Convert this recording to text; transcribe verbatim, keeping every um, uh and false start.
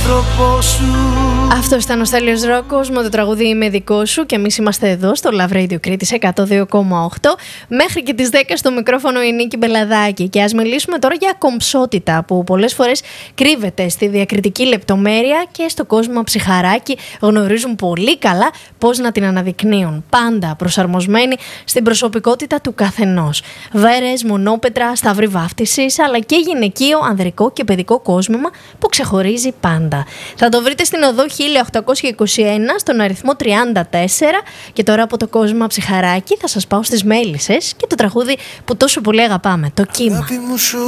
Αυτό ήταν ο Στέλιος Ρόκος με το τραγούδι «Είμαι δικό σου» και εμείς είμαστε εδώ στο Love Radio Κρήτης εκατό δύο κόμμα οκτώ μέχρι και τις δέκα στο μικρόφωνο η Νίκη Μπελαδάκη. Και ας μιλήσουμε τώρα για κομψότητα που πολλές φορές κρύβεται στη διακριτική λεπτομέρεια και στο κόσμο ψυχαράκι γνωρίζουν πολύ καλά πώς να την αναδεικνύουν. Πάντα προσαρμοσμένοι στην προσωπικότητα του καθενός. Βέρες, μονόπετρα, σταυρή βάφτισης αλλά και γυναικείο, ανδρικό και παιδικό κόσμημα που ξεχωρίζει πάντα. Θα το βρείτε στην οδό χίλια οκτακόσια είκοσι ένα στον αριθμό τριάντα τέσσερα και τώρα από το κόσμο ψυχαράκι θα σας πάω στις Μέλισσες και το τραγούδι που τόσο πολύ αγαπάμε, το Κύμα.